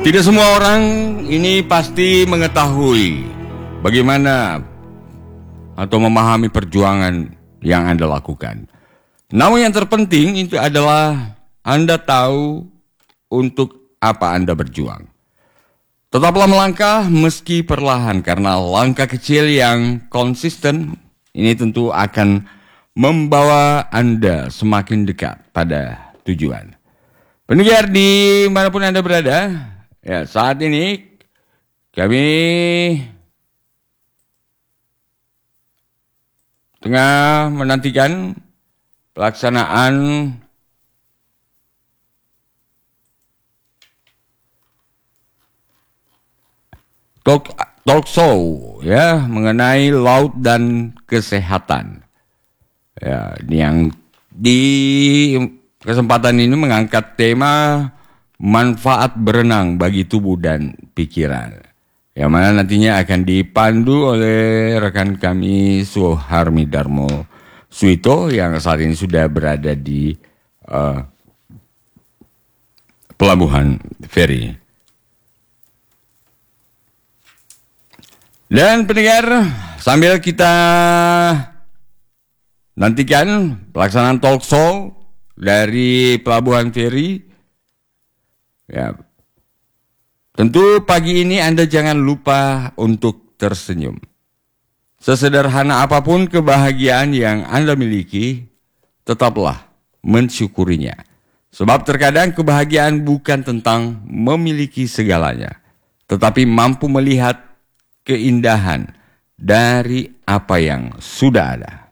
Tidak semua orang ini pasti mengetahui bagaimana atau memahami perjuangan yang Anda lakukan. Namun yang terpenting itu adalah Anda tahu untuk apa Anda berjuang. Tetaplah melangkah meski perlahan, karena langkah kecil yang konsisten ini tentu akan membawa Anda semakin dekat pada tujuan. Pendengar dimanapun Anda berada, ya saat ini kami tengah menantikan pelaksanaan talk show ya mengenai laut dan kesehatan. Ya, yang di kesempatan ini mengangkat tema manfaat berenang bagi tubuh dan pikiran. Yang mana nantinya akan dipandu oleh rekan kami Suharmi Darmo Suito yang saat ini sudah berada di Pelabuhan Feri. Dan pendengar, sambil kita nantikan pelaksanaan talk show dari Pelabuhan Feri, ya, tentu pagi ini Anda jangan lupa untuk tersenyum. Sesederhana apapun kebahagiaan yang Anda miliki, tetaplah mensyukurinya. Sebab terkadang kebahagiaan bukan tentang memiliki segalanya, tetapi mampu melihat keindahan dari apa yang sudah ada.